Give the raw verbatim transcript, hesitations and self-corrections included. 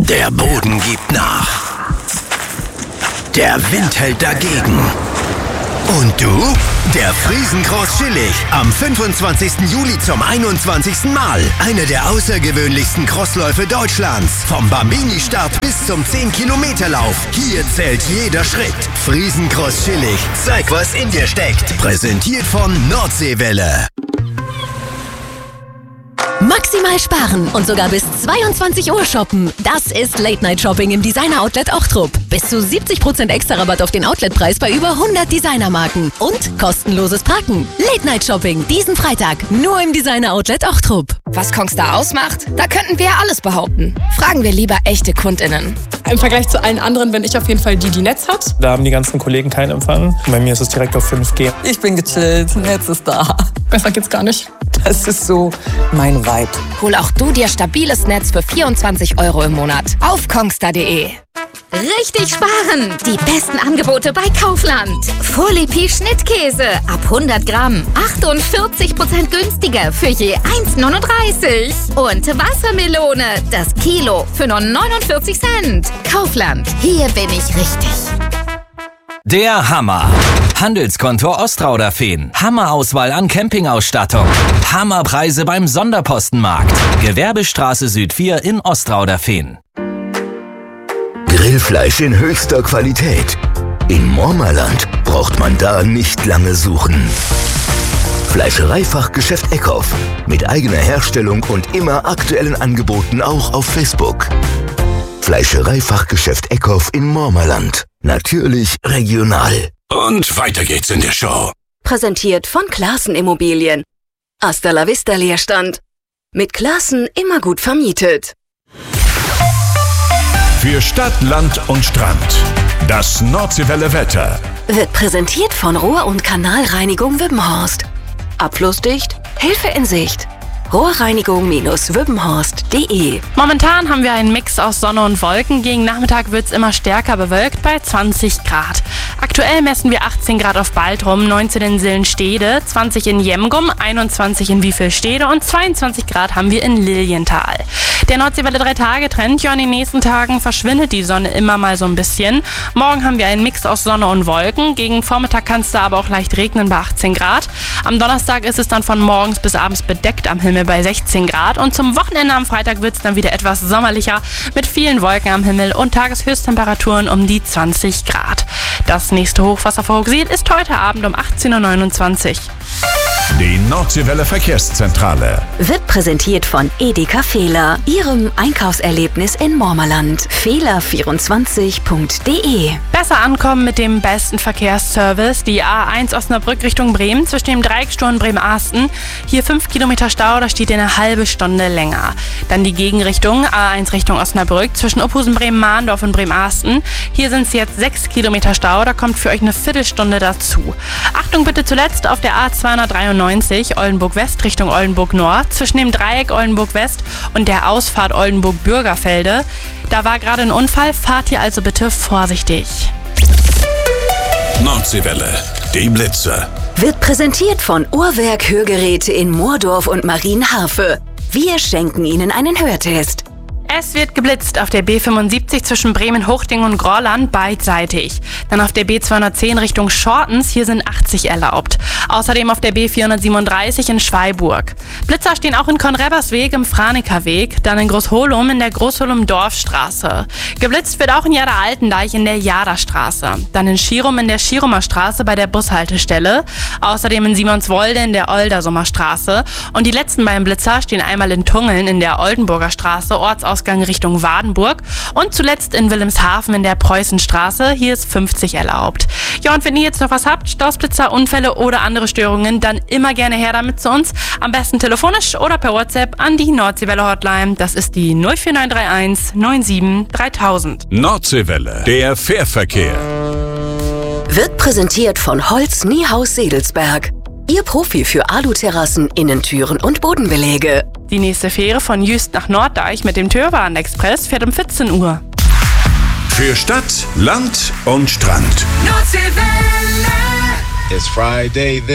Der Boden gibt nach. Der Wind hält dagegen. Und du? Der Friesencross Schillig. Am fünfundzwanzigsten Juli zum einundzwanzigsten Mal. Einer der außergewöhnlichsten Crossläufe Deutschlands. Vom Bambini-Start bis zum zehn Kilometer Lauf. Hier zählt jeder Schritt. Friesencross Schillig. Zeig, was in dir steckt. Präsentiert von Nordseewelle. Maximal sparen und sogar bis zweiundzwanzig Uhr shoppen. Das ist Late-Night-Shopping im Designer-Outlet Ochtrup. Bis zu siebzig Prozent extra Rabatt auf den Outletpreis bei über hundert Designermarken. Und kostenloses Parken. Late-Night-Shopping diesen Freitag nur im Designer-Outlet Ochtrup. Was Kongstar ausmacht? Da könnten wir alles behaupten. Fragen wir lieber echte KundInnen. Im Vergleich zu allen anderen bin ich auf jeden Fall die, die Netz hat. Da haben die ganzen Kollegen keinen Empfang. Bei mir ist es direkt auf fünf G. Ich bin gechillt, Netz ist da. Besser geht's gar nicht. Das ist so mein Vibe. Hol auch du dir stabiles Netz für vierundzwanzig Euro im Monat auf kongstar punkt de. Richtig sparen! Die besten Angebote bei Kaufland. Folie Schnittkäse ab hundert Gramm. achtundvierzig Prozent günstiger für je eins neununddreißig. Und Wassermelone, das Kilo für nur neunundvierzig Cent. Kaufland, hier bin ich richtig. Der Hammer. Handelskonto Ostrauder-Fehn. Hammerauswahl an Campingausstattung. Hammerpreise beim Sonderpostenmarkt. Gewerbestraße Süd vier in Ostrauder-Fehn. Grillfleisch in höchster Qualität. In Mormerland braucht man da nicht lange suchen. Fleischereifachgeschäft Eckhoff. Mit eigener Herstellung und immer aktuellen Angeboten auch auf Facebook. Fleischereifachgeschäft Eckhoff in Mormerland. Natürlich regional. Und weiter geht's in der Show. Präsentiert von Classen Immobilien. Hasta la vista Leerstand. Mit Classen immer gut vermietet. Für Stadt, Land und Strand. Das Nordseewelle Wetter. Wird präsentiert von Rohr- und Kanalreinigung Wippenhorst. Abflussdicht, Hilfe in Sicht. Rohrreinigung Wippenhorst punkt de. Momentan haben wir einen Mix aus Sonne und Wolken. Gegen Nachmittag wird es immer stärker bewölkt bei zwanzig Grad. Aktuell messen wir achtzehn Grad auf Baltrum, neunzehn in Sillenstede, zwanzig in Jemgum, einundzwanzig in Wiefelstede und zweiundzwanzig Grad haben wir in Lilienthal. Der Nordseewelle drei Tage Trend, ja, in den nächsten Tagen verschwindet die Sonne immer mal so ein bisschen. Morgen haben wir einen Mix aus Sonne und Wolken. Gegen Vormittag kann es da aber auch leicht regnen bei achtzehn Grad. Am Donnerstag ist es dann von morgens bis abends bedeckt am Himmel bei sechzehn Grad und zum Wochenende am Freitag wird es dann wieder etwas sommerlicher mit vielen Wolken am Himmel und Tageshöchsttemperaturen um die zwanzig Grad. Das nächste Hochwasservorgesehen ist heute Abend um achtzehn Uhr neunundzwanzig. Die Nordseewelle Verkehrszentrale Wird präsentiert von Edeka Fehler, Ihrem Einkaufserlebnis in Mormerland. Fehler vierundzwanzig punkt de. Besser ankommen mit dem besten Verkehrsservice. Die A eins Osnabrück Richtung Bremen zwischen dem Dreiecksturm Bremen-Arsten. Hier fünf Kilometer Stau, da steht ihr eine halbe Stunde länger. Dann die Gegenrichtung A eins Richtung Osnabrück zwischen Ophusen Bremen-Mahndorf und Bremen-Arsten. Hier sind es jetzt sechs Kilometer Stau, da kommt für euch eine Viertelstunde dazu. Achtung bitte zuletzt auf der A zweihundertdreiundneunzig Oldenburg West Richtung Oldenburg Nord zwischen dem Dreieck Oldenburg West und der Ausfahrt Oldenburg Bürgerfelde. Da war gerade ein Unfall, fahrt hier also bitte vorsichtig. Nordseewelle, die Blitze. Wird präsentiert von Uhrwerk Hörgeräte in Moordorf und Marienharfe. Wir schenken Ihnen einen Hörtest. Es wird geblitzt auf der B fünfundsiebzig zwischen Bremen-Hochding und Gorland beidseitig. Dann auf der B zweihundertzehn Richtung Schortens, hier sind achtzig erlaubt. Außerdem auf der B vierhundertsiebenunddreißig in Schweiburg. Blitzer stehen auch in Konrebersweg im Franekerweg, dann in Großholum in der Großholum-Dorfstraße. Geblitzt wird auch in Jada-Altendeich in der Jadastraße. Dann in Schirum in der Schirumer Straße bei der Bushaltestelle. Außerdem in Simonswolde in der Oldersummer Straße. Und die letzten beiden Blitzer stehen einmal in Tungeln in der Oldenburger Straße, Ortsausgang Richtung Wadenburg und zuletzt in Wilhelmshaven in der Preußenstraße. Hier ist fünfzig erlaubt. Ja, und wenn ihr jetzt noch was habt, Stausblitzer, Unfälle oder andere Störungen, dann immer gerne her damit zu uns. Am besten telefonisch oder per WhatsApp an die Nordseewelle Hotline. Das ist die null vier neun drei eins neun sieben dreitausend. Nordseewelle, der Fährverkehr. Wird präsentiert von Holz Niehaus Sedelsberg. Ihr Profi für Aluterrassen, Innentüren und Bodenbeläge. Die nächste Fähre von Jüst nach Norddeich mit dem Türwarenexpress fährt um vierzehn Uhr. Für Stadt, Land und Strand. Nordseewelle. It's Friday.